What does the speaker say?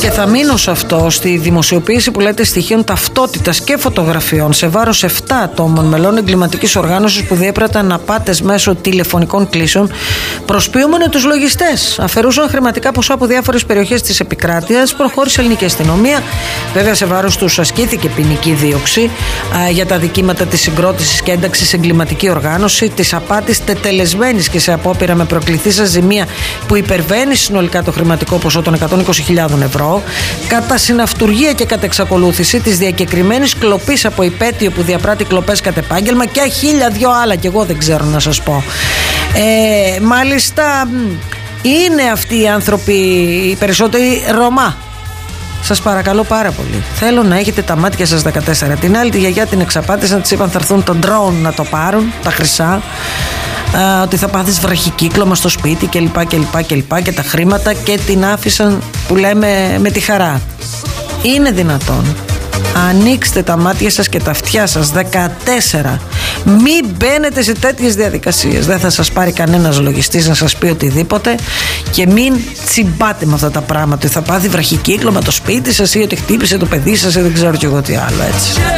Και θα μείνω σε αυτό, στη δημοσιοποίηση που λέτε στοιχείων ταυτότητας και φωτογραφιών σε βάρος 7 ατόμων μελών εγκληματικής οργάνωσης που διέπραταν απάτες μέσω τηλεφωνικών κλήσεων, προσποιούμενοι τους λογιστές. Αφαιρούσαν χρηματικά ποσά από διάφορες περιοχές της επικράτειας. Προχώρησε η ελληνική αστυνομία. Βέβαια, σε βάρος τους ασκήθηκε ποινική δίωξη για τα δικήματα της συγκρότησης και ένταξης σε εγκληματική οργάνωση, της απάτης τετελεσμένης και σε απόπειρα με προκληθήσα ζημία που υπερβαίνει συνολικά το χρηματικό ποσό των 120.000 ευρώ, κατά συναυτουργία και κατά εξακολούθηση της διακεκριμένης κλοπής από υπέτειο που διαπράττει κλοπές κατ' επάγγελμα και 1.002 άλλα και εγώ δεν ξέρω να σας πω. Μάλιστα είναι αυτοί οι άνθρωποι οι περισσότεροι Ρωμά. Σας παρακαλώ πάρα πολύ. Θέλω να έχετε τα μάτια σας 14. Την άλλη τη γιαγιά την εξαπάτησαν, της είπαν θα έρθουν τον drone να το πάρουν, τα χρυσά, ότι θα πάθεις βραχικύκλωμα στο σπίτι κλπ και τα χρήματα, και την άφησαν, που λέμε, με τη χαρά. Είναι δυνατόν? Ανοίξτε τα μάτια σας και τα αυτιά σας 14. Μην μπαίνετε σε τέτοιες διαδικασίες. Δεν θα σας πάρει κανένας λογιστής να σας πει οτιδήποτε, και μην τσιμπάτε με αυτά τα πράγματα ότι θα πάθει βραχικύκλωμα το σπίτι σας ή ότι χτύπησε το παιδί σας ή δεν ξέρω κι εγώ τι άλλο, έτσι.